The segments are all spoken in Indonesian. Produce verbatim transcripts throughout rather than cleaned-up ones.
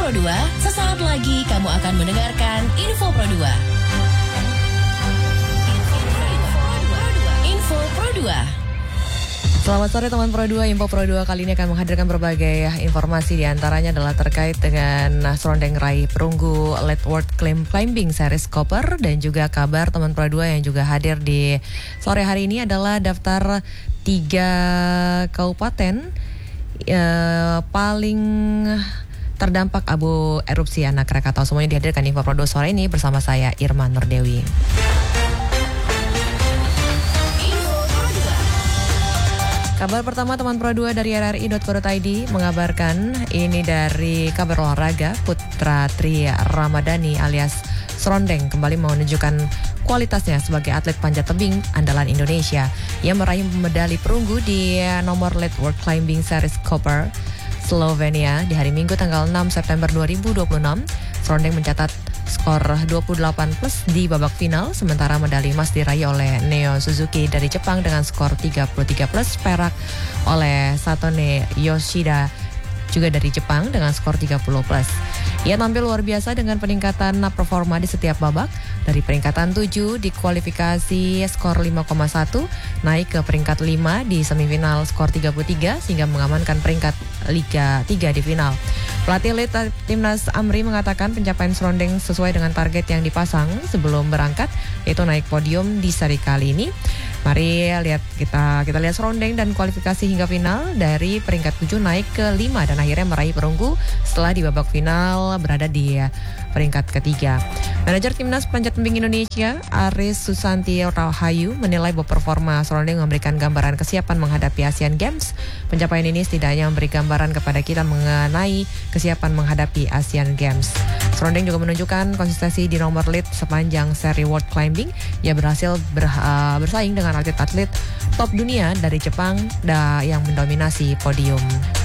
Pro dua, sesaat lagi kamu akan mendengarkan Info Pro dua. Info Pro dua. Selamat sore teman Pro dua, Info Pro dua kali ini akan menghadirkan berbagai informasi, diantaranya adalah terkait dengan serondeng raih perunggu Late World Climb Climbing Series Copper, dan juga kabar teman Pro dua yang juga hadir di sore hari ini adalah daftar tiga kabupaten eh, paling terdampak abu erupsi anak Krakatau. Semuanya dihadirkan Info Pro dua sore ini bersama saya Irma Nurdewi. Kabar pertama teman Pro dua dari r r i dot co dot i d mengabarkan, ini dari kabar olahraga, Putra Tri Ramadhani alias Serondeng kembali menunjukkan kualitasnya sebagai atlet panjat tebing andalan Indonesia. Ia meraih medali perunggu di nomor Late World Climbing Series Copper Slovenia di hari Minggu tanggal enam September dua ribu dua puluh enam. Serondeng mencatat skor dua puluh delapan plus di babak final, sementara medali emas diraih oleh Neo Suzuki dari Jepang dengan skor tiga puluh tiga plus, perak oleh Satone Yoshida juga dari Jepang dengan skor tiga puluh plus. Ia tampil luar biasa dengan peningkatan performa di setiap babak, dari peringkatan tujuh di kualifikasi skor lima koma satu, naik ke peringkat lima di semifinal skor tiga puluh tiga sehingga mengamankan peringkat Liga tiga di final. Pelatih elit Timnas Amri mengatakan pencapaian Serondeng sesuai dengan target yang dipasang sebelum berangkat, yaitu naik podium di seri kali ini. Mari lihat kita kita lihat Serondeng dan kualifikasi hingga final, dari peringkat tujuh naik ke lima dan akhirnya meraih perunggu setelah di babak final berada di peringkat ketiga. Manajer Timnas Panjat Tebing Indonesia, Aris Susanti Rahayu, menilai bahwa performa Serondeng memberikan gambaran kesiapan menghadapi Asian Games. Pencapaian ini setidaknya memberi gambaran kepada kita mengenai kesiapan menghadapi Asian Games. Serondeng juga menunjukkan konsistensi di nomor lead sepanjang seri World Climbing. Ia berhasil ber, uh, bersaing dengan atlet-atlet top dunia dari Jepang da, yang mendominasi podium.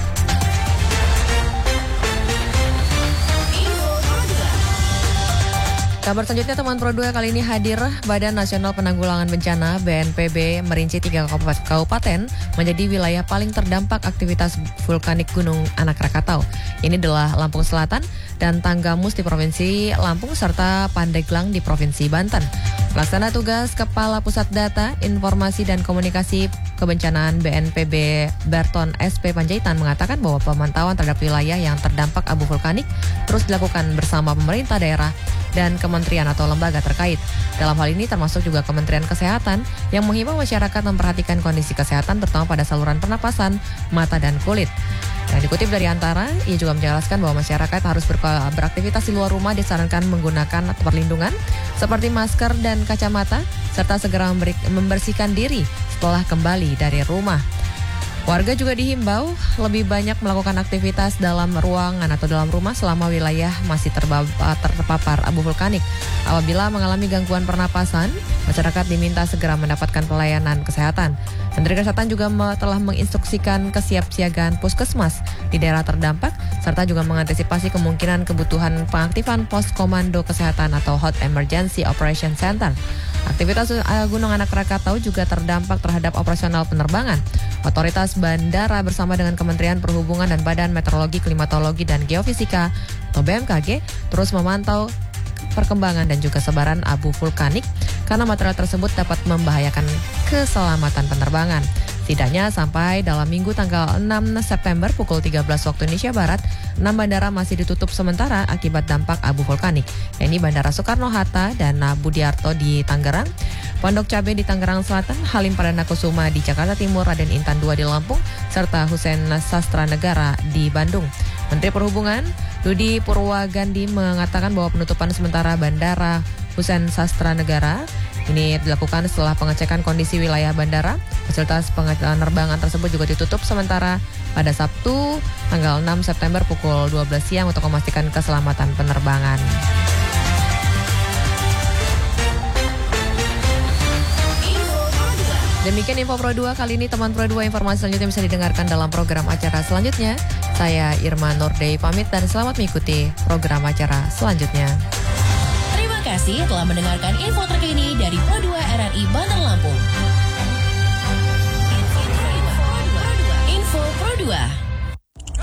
Kabar selanjutnya teman Pro dua kali ini hadir Badan Nasional Penanggulangan Bencana B N P B merinci tiga kabupaten menjadi wilayah paling terdampak aktivitas vulkanik Gunung Anak Krakatau. Ini adalah Lampung Selatan dan Tanggamus di Provinsi Lampung serta Pandeglang di Provinsi Banten. Pelaksana tugas Kepala Pusat Data, Informasi dan Komunikasi Kebencanaan B N P B Berton S P Panjaitan mengatakan bahwa pemantauan terhadap wilayah yang terdampak abu vulkanik terus dilakukan bersama pemerintah daerah dan kementerian atau lembaga terkait. Dalam hal ini termasuk juga Kementerian Kesehatan yang menghimbau masyarakat memperhatikan kondisi kesehatan terutama pada saluran pernapasan, mata dan kulit. Dan dikutip dari Antara, ia juga menjelaskan bahwa masyarakat harus ber- beraktivitas di luar rumah disarankan menggunakan perlindungan seperti masker dan kacamata, serta segera memberi- membersihkan diri setelah kembali dari rumah. Warga juga dihimbau lebih banyak melakukan aktivitas dalam ruangan atau dalam rumah selama wilayah masih terba- terpapar abu vulkanik. Apabila mengalami gangguan pernapasan, masyarakat diminta segera mendapatkan pelayanan kesehatan. Menteri Kesehatan juga telah menginstruksikan kesiapsiagaan puskesmas di daerah terdampak, serta juga mengantisipasi kemungkinan kebutuhan pengaktifan pos komando kesehatan atau Hot Emergency Operation Center. Aktivitas Gunung Anak Krakatau juga terdampak terhadap operasional penerbangan. Otoritas bandara bersama dengan Kementerian Perhubungan dan Badan Meteorologi, Klimatologi dan Geofisika atau B M K G terus memantau perkembangan dan juga sebaran abu vulkanik karena material tersebut dapat membahayakan keselamatan penerbangan. Setidaknya sampai dalam minggu tanggal enam September pukul tiga belas waktu Indonesia Barat, enam bandara masih ditutup sementara akibat dampak abu vulkanik, yakni Bandara Soekarno-Hatta dan Budiarto di Tangerang, Pondok Cabe di Tangerang Selatan, Halim Perdana Kusuma di Jakarta Timur, Raden Intan dua di Lampung, serta Hussein Sastra Negara di Bandung. Menteri Perhubungan Budi Purwagandi mengatakan bahwa penutupan sementara Bandara Hussein Sastra Negara ini dilakukan setelah pengecekan kondisi wilayah bandara. Fasilitas penerbangan tersebut juga ditutup sementara pada Sabtu tanggal enam September pukul dua belas siang untuk memastikan keselamatan penerbangan. Demikian Info Pro dua kali ini teman Pro dua, informasi selanjutnya bisa didengarkan dalam program acara selanjutnya. Saya Irma Nurdewi pamit dan selamat mengikuti program acara selanjutnya. Terima kasih telah mendengarkan info terkini dari Pro dua R R I Banten Lampung. Info Pro dua.